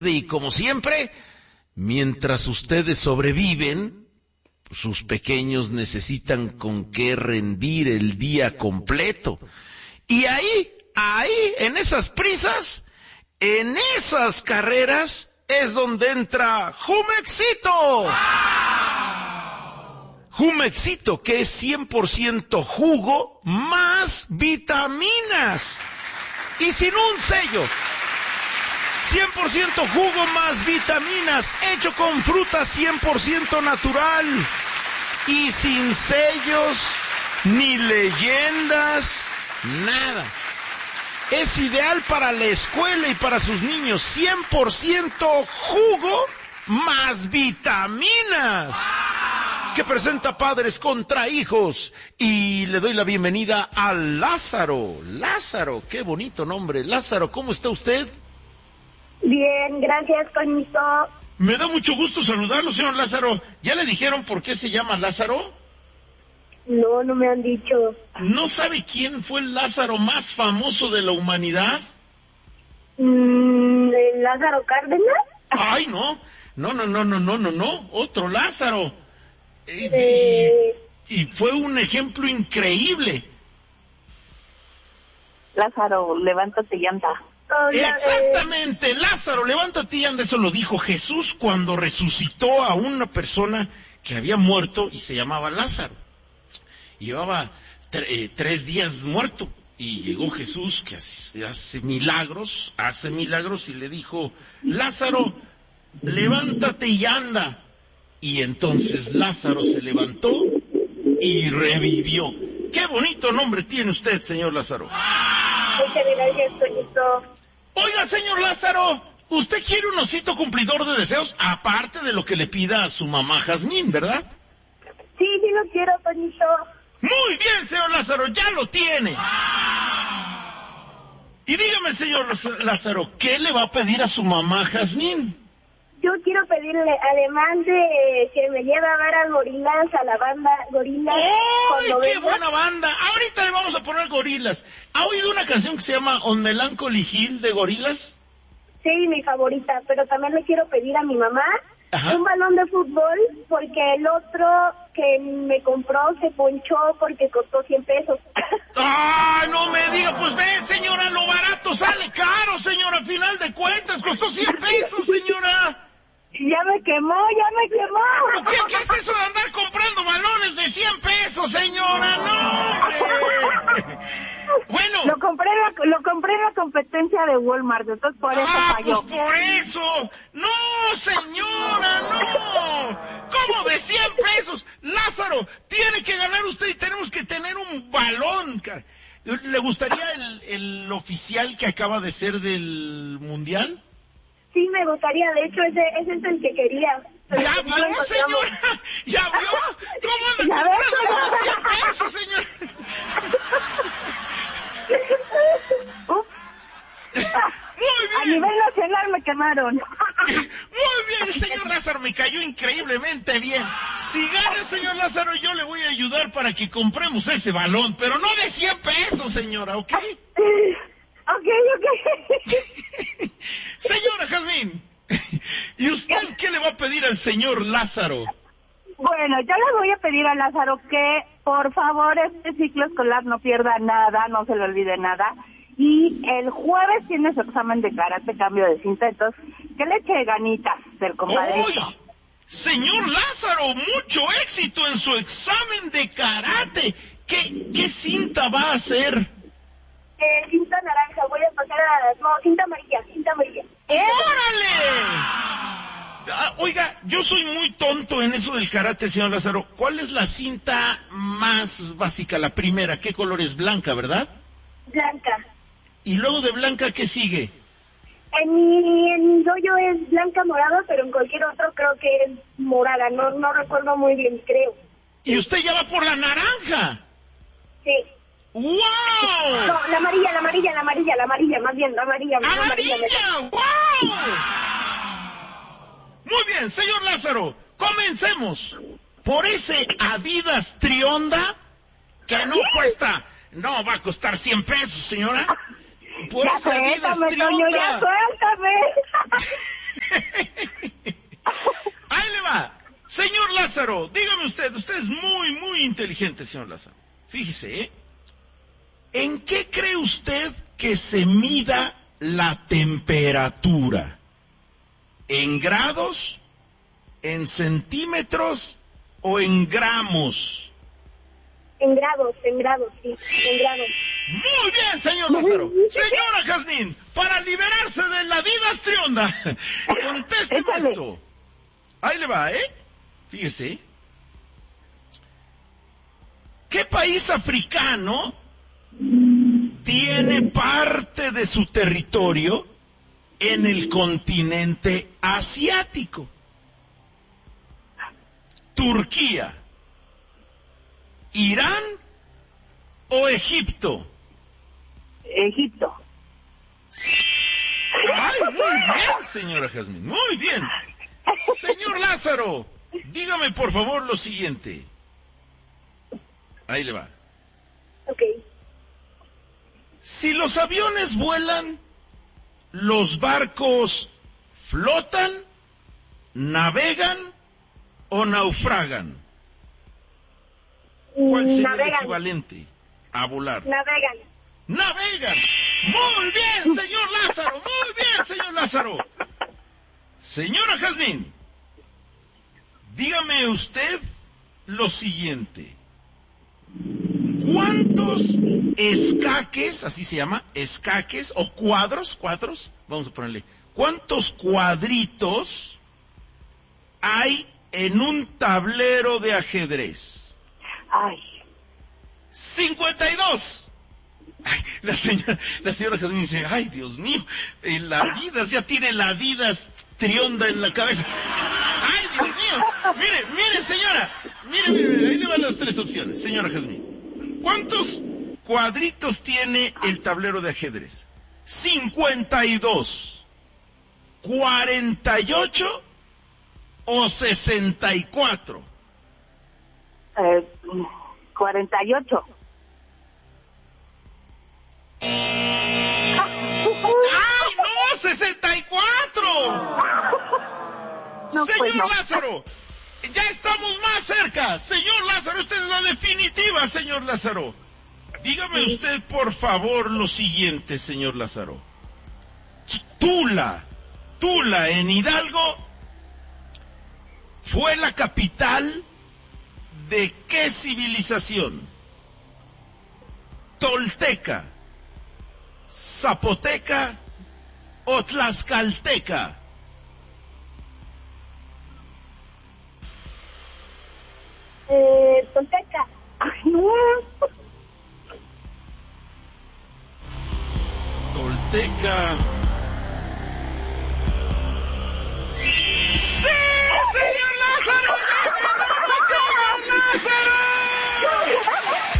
Y como siempre, mientras ustedes sobreviven, sus pequeños necesitan con qué rendir el día completo. Y ahí, en esas prisas, en esas carreras, es donde entra Jumexito. Jumexito, que es 100% jugo más vitaminas. Y sin un sello. 100% jugo más vitaminas, hecho con fruta 100% natural. Y sin sellos, ni leyendas, nada. Es ideal para la escuela y para sus niños. 100% jugo más vitaminas. Que presenta padres contra hijos. Y le doy la bienvenida a Lázaro. Lázaro, qué bonito nombre. Lázaro, ¿cómo está usted? Bien, gracias, Toñito. Me da mucho gusto saludarlo, señor Lázaro. ¿Ya le dijeron por qué se llama Lázaro? No, no me han dicho. ¿No sabe quién fue el Lázaro más famoso de la humanidad? ¿El Lázaro Cárdenas? Ay, no. No. Otro Lázaro. Y fue un ejemplo increíble. Lázaro, levántate y anda. Exactamente, Lázaro, levántate y anda. Eso lo dijo Jesús cuando resucitó a una persona que había muerto y se llamaba Lázaro. Llevaba 3 días muerto y llegó Jesús, que hace milagros y le dijo: Lázaro, levántate y anda. Y entonces Lázaro se levantó y revivió. ¡Qué bonito nombre tiene usted, señor Lázaro! Muchas gracias, Toñito. Oiga, señor Lázaro, usted quiere un osito cumplidor de deseos, aparte de lo que le pida a su mamá Jazmín, ¿verdad? Sí, lo quiero, Toñito. Muy bien, señor Lázaro, ya lo tiene. Y dígame, señor Lázaro, ¿qué le va a pedir a su mamá Jazmín? Yo quiero pedirle, además de que me lleve a ver a Gorilas, a la banda Gorilas. ¡Ay, qué buena banda! Ahorita le vamos a poner Gorilas. ¿Ha oído una canción que se llama On Melancholy Hill de Gorilas? Sí, mi favorita, pero también le quiero pedir a mi mamá un balón de fútbol, porque el otro que me compró se ponchó porque costó 100 pesos. ¡Ay, no me diga! Pues ven, señora, lo barato sale caro, señora, a final de cuentas, costó 100 pesos, señora. Ya me quemó. ¿Qué es eso de andar comprando balones de 100 pesos, señora? ¡No, hombre! Bueno. Lo compré en la competencia de Walmart, entonces por eso falló. Pues por eso. ¡No, señora, no! ¿Cómo de 100 pesos? Lázaro, tiene que ganar usted y tenemos que tener un balón. ¿Le gustaría el oficial que acaba de ser del Mundial? Sí, me gustaría, de hecho, ese es el que quería. ¿Ya vio, señora? ¿Ya vio? ¿Cómo anda comprando 100 pesos, señora? Muy bien. A nivel nacional me quemaron. Muy bien, señor Lázaro, me cayó increíblemente bien. Si gana, señor Lázaro, yo le voy a ayudar para que compremos ese balón, pero no de 100 pesos, señora, ¿ok? Ok. Señora Jazmín, ¿y usted qué le va a pedir al señor Lázaro? Bueno, yo le voy a pedir a Lázaro que, por favor, este ciclo escolar no pierda nada, no se le olvide nada. Y el jueves tiene su examen de karate, cambio de cinta, entonces, que le eche ganitas del compadrito. ¡Oy! Señor Lázaro, mucho éxito en su examen de karate. ¿Qué cinta va a hacer? Cinta naranja, voy a pasar cinta amarilla. ¡Órale! Oiga, yo soy muy tonto en eso del karate, señor Lázaro. ¿Cuál es la cinta más básica, la primera? ¿Qué color es? Blanca, ¿verdad? Blanca. ¿Y luego de blanca qué sigue? En mi dojo es blanca morada, pero en cualquier otro creo que es morada. No recuerdo muy bien, creo. ¿Y usted ya va por la naranja? Sí. ¡Wow! No, la amarilla, más bien, la amarilla. ¡Amarilla! ¡Wow! Muy bien, señor Lázaro, comencemos por ese Adidas Trionda que no va a costar 100 pesos, señora. Por ese Adidas Trionda. Ya suéltame. Ahí le va. Señor Lázaro, dígame usted es muy, muy inteligente, señor Lázaro. Fíjese, ¿eh? ¿En qué cree usted que se mida la temperatura? ¿En grados, en centímetros o en gramos? En grados, sí, en grados. Muy bien, señor Lázaro. Señora Jazmín, para liberarse de la vida estrionda, contésteme esto. Ahí le va, ¿eh? Fíjese. ¿Qué país africano tiene parte de su territorio en el continente asiático? ¿Turquía, Irán o Egipto? Egipto. Ay, muy bien, señora Jazmín, muy bien. Señor Lázaro, dígame por favor lo siguiente. Ahí le va. Ok. Si los aviones vuelan, ¿los barcos flotan, navegan o naufragan? ¿Cuál sería el equivalente a volar? Navegan. ¡Navegan! ¡Muy bien, señor Lázaro! ¡Muy bien, señor Lázaro! Señora Jazmín, dígame usted lo siguiente. ¿Cuántos escaques, así se llama, escaques o cuadros, vamos a ponerle, cuántos cuadritos hay en un tablero de ajedrez? Ay. 52. Ay, la señora Jazmín dice, ay, Dios mío, la Adidas ya tiene la Adidas trionda en la cabeza. Ay, Dios mío. Mire, señora. Mire, ahí le van las tres opciones, señora Jazmín. ¿Cuántos cuadritos tiene el tablero de ajedrez? 52, 48 o 64. 48. ¡Ay, no! ¡64! No, Señor pues no. Lázaro, ya estamos más cerca. Señor Lázaro, esta es la definitiva, señor Lázaro. Dígame usted, por favor, lo siguiente, señor Lázaro. Tula en Hidalgo, ¿fue la capital de qué civilización? ¿Tolteca, zapoteca o tlaxcalteca? Tolteca. Ay, no. Tolteca.